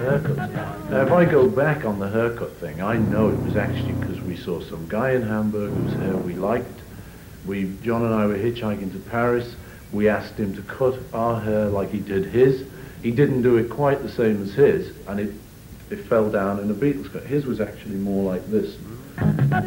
haircuts. Now, if I go back on the haircut thing, I know it was actually because we saw some guy in Hamburg whose hair we liked. John and I were hitchhiking to Paris. We asked him to cut our hair like he did his. He didn't do it quite the same as his, and it fell down in a Beatles cut. His was actually more like this.